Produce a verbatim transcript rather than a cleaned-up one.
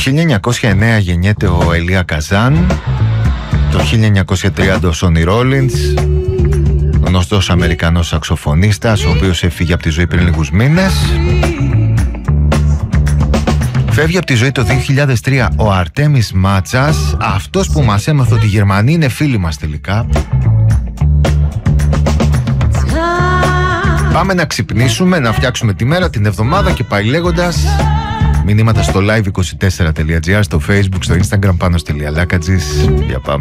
χίλια εννιακόσια εννέα γεννιέται ο Ελία Καζάν. Το χίλια εννιακόσια τριάντα ο Σόνι Ρόλινς, γνωστός Αμερικανός σαξοφωνίστας, ο οποίος έφυγε από τη ζωή πριν λίγους μήνες. Φεύγει από τη ζωή το δύο χιλιάδες τρία ο Αρτέμις Μάτσας, αυτός που μας έμαθε ότι οι Γερμανοί είναι φίλοι μας τελικά. Πάμε να ξυπνήσουμε, να φτιάξουμε τη μέρα, την εβδομάδα και πάει λέγοντας. Μηνύματα στο live είκοσι τέσσερα τελεία τζι άρ, στο Facebook, στο Instagram, πάνω στη Λιαλάκατζης. Για πάμε.